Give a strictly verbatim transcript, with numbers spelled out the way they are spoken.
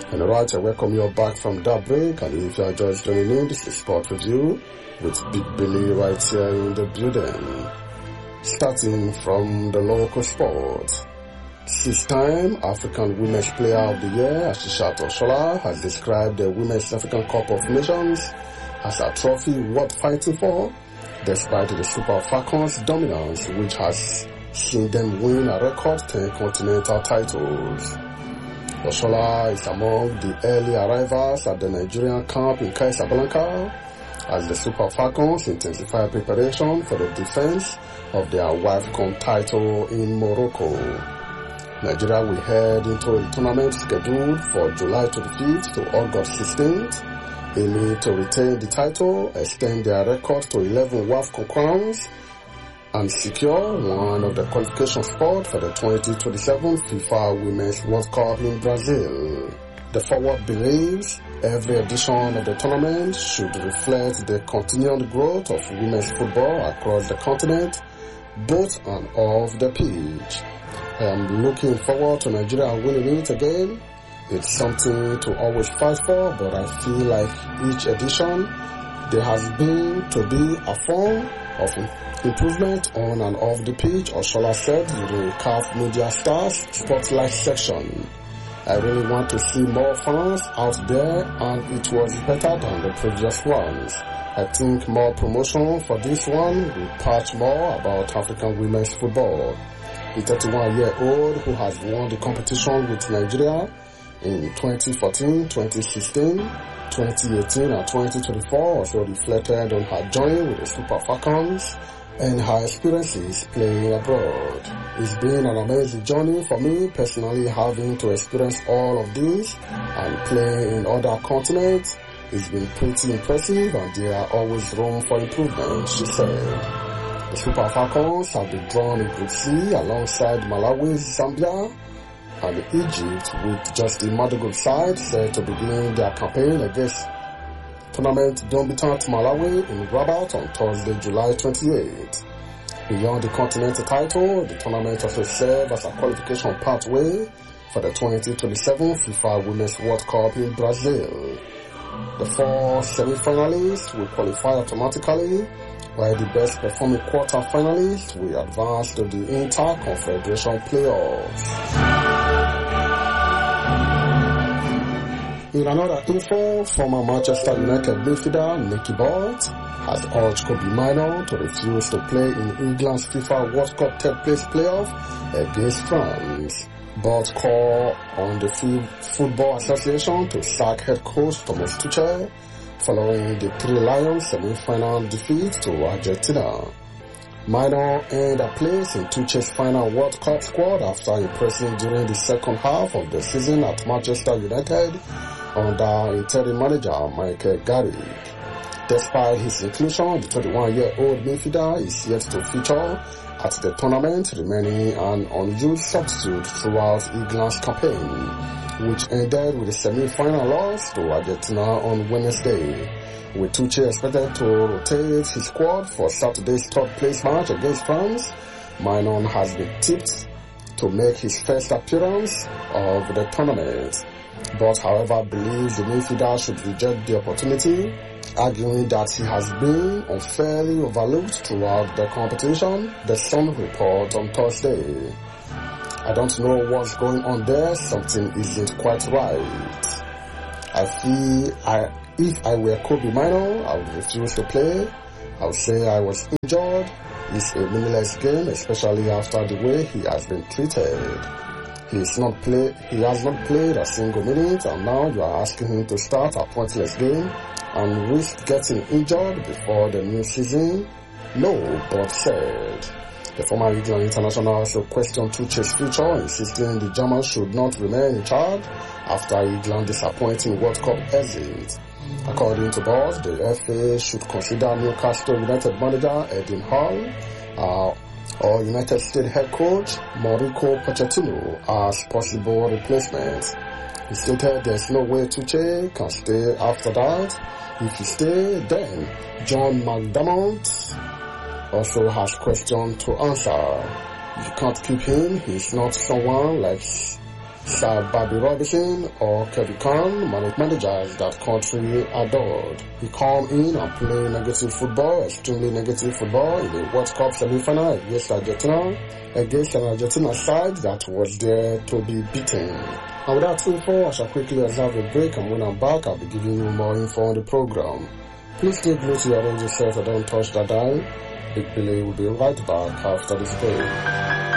And alright, I welcome you back from that break, and if you are just joining in, this is Sport Review with Big Billy right here in the building. Starting from the local sport. Six-time African Women's Player of the Year, Asisat Oshola, has described the Women's African Cup of Nations as a trophy worth fighting for, despite the Super Falcons' dominance, which has seen them win a record ten continental titles. Oshola is among the early arrivals at the Nigerian camp in Casablanca as the Super Falcons intensify preparation for the defense of their WAFCON title in Morocco. Nigeria will head into a tournament scheduled for July twenty-fifth to August sixteenth, aiming to retain the title, extend their record to eleven WAFCON crowns, and secure one of the qualification spots for the twenty twenty-seven FIFA Women's World Cup in Brazil. The forward believes every edition of the tournament should reflect the continued growth of women's football across the continent, both and off the pitch. I am looking forward to Nigeria winning it again. It's something to always fight for, but I feel like each edition there has been to be a form of improvement on and off the pitch, Oshola said during C A F Media Stars Spotlight section. I really want to see more fans out there, and it was better than the previous ones. I think more promotion for this one will patch more about African women's football. The thirty-one-year-old who has won the competition with Nigeria in twenty fourteen, twenty sixteen, twenty eighteen and twenty twenty-four also reflected on her journey with the Super Falcons and her experiences playing abroad. It's been an amazing journey for me personally, having to experience all of this and play in other continents. It's been pretty impressive, and there are always room for improvement, she said. The Super Falcons have been drawn in Group C alongside Malawi, Zambia, and Egypt, with just the Madagascar side set to begin their campaign against tournament debutant Malawi in Rabat on Thursday, July twenty-eighth. Beyond the continental title, the tournament also serves as a qualification pathway for the twenty twenty-seven FIFA Women's World Cup in Brazil. The four semi-finalists will qualify automatically, while the best performing quarter-finalists will advance to the Inter-Confederation playoffs. In another info, former Manchester United midfielder Nicky Butt has urged Kobe Mino to refuse to play in England's FIFA World Cup third place playoff against France. Butt called on the Football Association to sack head coach Thomas Tuchel following the Three Lions semi-final defeat to Argentina. Mino earned a place in Tuchel's final World Cup squad after impressing during the second half of the season at Manchester United under interim manager Michael Carrick. Despite his inclusion, the twenty-one-year-old midfielder is yet to feature at the tournament, remaining an unused substitute throughout England's campaign, which ended with a semi-final loss to Argentina on Wednesday. With Tuchel expected to rotate his squad for Saturday's third-place match against France, Mino has been tipped to make his first appearance of the tournament. But, however, believes the midfielder should reject the opportunity, arguing that he has been unfairly overlooked throughout the competition, the Sun report on Thursday. I don't know what's going on there, something isn't quite right. I feel I, if I were Kobe Mino, I would refuse to play. I would say I was injured. It's a meaningless game, especially after the way he has been treated. He's not play, he has not played a single minute, and now you are asking him to start a pointless game and risk getting injured before the new season? No, Butt said. The former England international also questioned Tuchel's future, insisting the German should not remain in charge after England's disappointing World Cup exit. According to Butt, the F A should consider Newcastle United manager Eddie Howe uh, or United States head coach Mauricio Pochettino as possible replacements. He stated there's no way Tuchel can stay after that. If he stays, then John McDermott also has questions to answer. You can't keep him. He's not someone like Sir Bobby Robinson or Kevin Khan, managers that country adored. He come in and play negative football, extremely negative football in the World Cup semi-final against Argentina, against an Argentina side that was there to be beaten. And without info, I shall quickly observe a break, and when I'm back, I'll be giving you more info on the program. Please stay glued to your radio set and don't touch that dial. Big Billy will be right back after this break.